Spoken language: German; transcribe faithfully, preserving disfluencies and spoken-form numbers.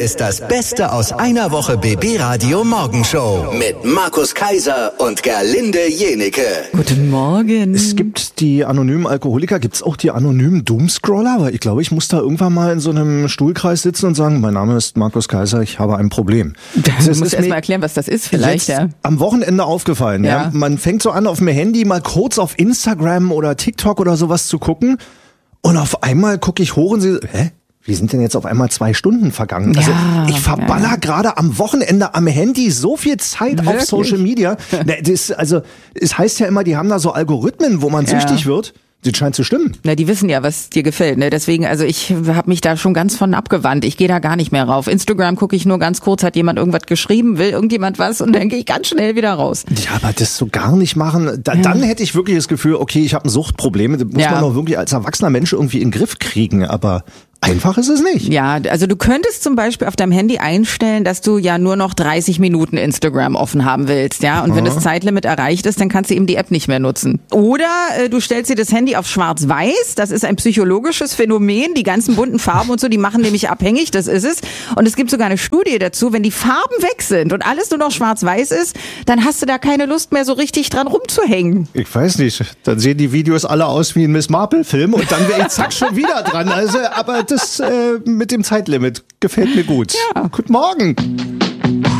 ist das Beste aus einer Woche B B Radio Morgenshow mit Markus Kaiser und Gerlinde Jenecke. Guten Morgen. Es gibt die anonymen Alkoholiker, gibt es auch die anonymen Doomscroller? Weil ich glaube, ich muss da irgendwann mal in so einem Stuhlkreis sitzen und sagen, mein Name ist Markus Kaiser, ich habe ein Problem. Du musst erst mal erklären, was das ist vielleicht. Jetzt Ja. am Wochenende aufgefallen. Ja. Ja. Man fängt so an, auf dem Handy mal kurz auf Instagram oder TikTok oder sowas zu gucken und auf einmal gucke ich hoch und sehe, hä? Wie sind denn jetzt auf einmal zwei Stunden vergangen? Also Ja, ich verballer ja. gerade am Wochenende am Handy so viel Zeit Wirklich? auf Social Media. Das, also es heißt ja immer, die haben da so Algorithmen, wo man Ja. süchtig wird. Das scheint zu stimmen. Na, die wissen ja, was dir gefällt. Ne? Deswegen, also ich habe mich da schon ganz von abgewandt. Ich gehe da gar nicht mehr rauf. Instagram gucke ich nur ganz kurz, hat jemand irgendwas geschrieben, will irgendjemand was und dann gehe ich ganz schnell wieder raus. Ja, aber das so gar nicht machen, da, Ja. dann hätte ich wirklich das Gefühl, okay, ich habe ein Suchtproblem. Das muss Ja. man auch wirklich als erwachsener Mensch irgendwie in den Griff kriegen. Aber einfach ist es nicht. Ja, also du könntest zum Beispiel auf deinem Handy einstellen, dass du ja nur noch dreißig Minuten Instagram offen haben willst, ja. Und wenn das Zeitlimit erreicht ist, dann kannst du eben die App nicht mehr nutzen. Oder äh, du stellst dir das Handy auf schwarz-weiß. Das ist ein psychologisches Phänomen. Die ganzen bunten Farben und so, die machen nämlich abhängig. Das ist es. Und es gibt sogar eine Studie dazu. Wenn die Farben weg sind und alles nur noch schwarz-weiß ist, dann hast du da keine Lust mehr so richtig dran rumzuhängen. Ich weiß nicht, dann sehen die Videos alle aus wie ein Miss Marple-Film und dann wäre ich zack schon wieder dran. Also, aber das äh, mit dem Zeitlimit gefällt mir gut. Ja. Guten Morgen.